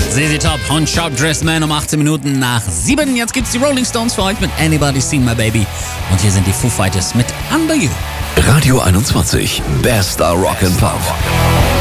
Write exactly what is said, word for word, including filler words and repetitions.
Z Z Top und Sharp Dressed Man um achtzehn Minuten nach sieben. Jetzt gibt's die Rolling Stones für euch mit Anybody Seen My Baby. Und hier sind die Foo Fighters mit Under You. Radio einundzwanzig, bester Rock and Pop.